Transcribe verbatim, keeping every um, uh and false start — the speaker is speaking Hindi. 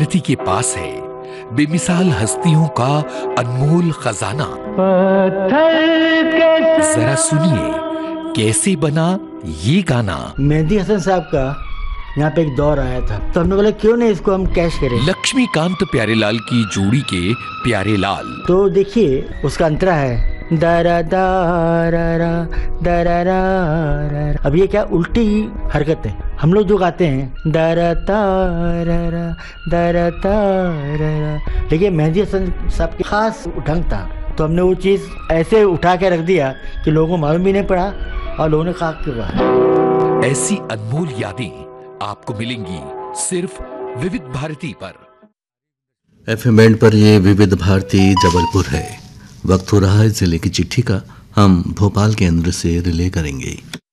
भारती के पास है बेमिसाल हस्तियों का अनमोल खजाना। जरा सुनिए कैसे बना ये गाना। मेहदी हसन साहब का यहाँ पे एक दौर आया था, तो हमने बोला क्यों नहीं इसको हम कैश करें। लक्ष्मीकांत प्यारेलाल की जोड़ी के प्यारेलाल। तो देखिए उसका अंतरा है दारा दारा दारा। अब ये क्या उल्टी हरकत है। हम लोग जो गाते हैं दारा तारा दारा तारा, लेकिन मेहदी हसन साहब के खास ढंग था, तो हमने वो चीज़ ऐसे उठा के रख दिया कि लोगों को मालूम भी नहीं पड़ा और लोगों ने कहा क्यों। ऐसी अनमोल यादें आपको मिलेंगी सिर्फ विविध भारती पर। एफएम बैंड पर ये विविध भारती जबलपुर है। वक्त हो रहा है जिले की चिट्ठी का। हम भोपाल केंद्र से रिले करेंगे।